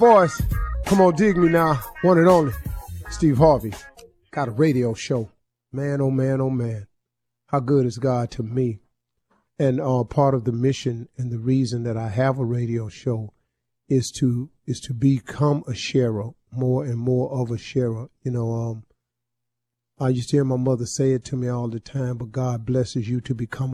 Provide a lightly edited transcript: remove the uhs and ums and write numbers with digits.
Boys, come on, dig me now. One and only. Steve Harvey. Got a radio show. Man, oh man, oh man. How good is God to me? And part of the mission and the reason that I have a radio show is to become a sharer, more and more of a sharer. You know, I used to hear my mother say it to me all the time, but God blesses you to become